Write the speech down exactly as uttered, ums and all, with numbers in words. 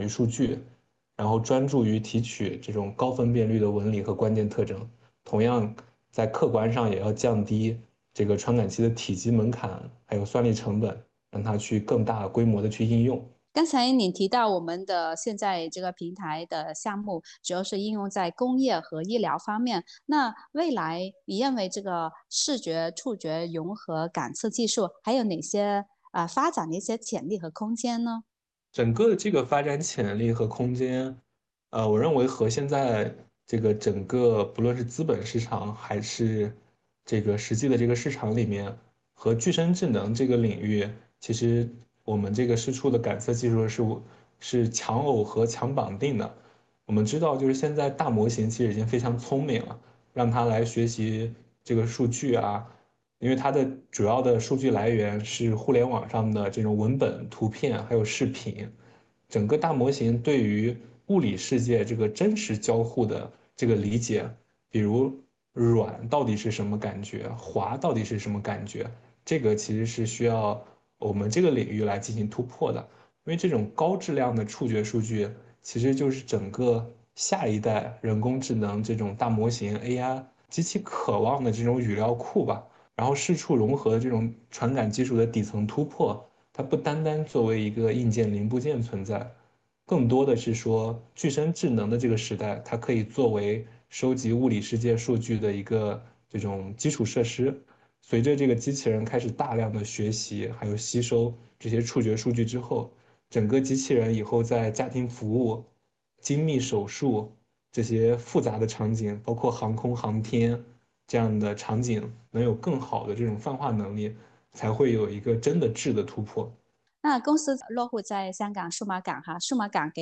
于数据，然后专注于提取这种高分辨率的纹理和关键特征。同样，在客观上也要降低这个传感器的体积门槛，还有算力成本，让它去更大规模的去应用。 刚才你提到我们的现在这个平台的项目，主要是应用在工业和医疗方面。那未来你认为这个视觉、触觉融合感测技术还有哪些啊、呃发展的一些潜力和空间呢？ 整个这个发展潜力和空间，呃，我认为和现在这个整个不论是资本市场还是这个实际的这个市场里面，和具身智能这个领域，其实我们这个试出的感测技术是是强耦合、强绑定的。我们知道，就是现在大模型其实已经非常聪明了，让它来学习这个数据啊，因为它的主要的数据来源是互联网上的这种文本、图片还有视频，整个大模型对于物理世界这个真实交互的这个理解，比如软到底是什么感觉，滑到底是什么感觉，这个其实是需要我们这个领域来进行突破的，因为这种高质量的触觉数据，其实就是整个下一代人工智能这种大模型 A I 极其渴望的这种语料库吧。然后视触融合的这种传感技术的底层突破，它不单单作为一个硬件零部件存在，更多的是说具身智能的这个时代，它可以作为收集物理世界数据的一个这种基础设施。随着这个机器人开始大量的学习，还有吸收这些触觉数据之后，整个机器人以后在家庭服务、精密手术这些复杂的场景，包括航空航天这样的场景，能有更好的这种泛化能力，才会有一个真的质的突破。 那公司落户在香港数码港哈，数码港给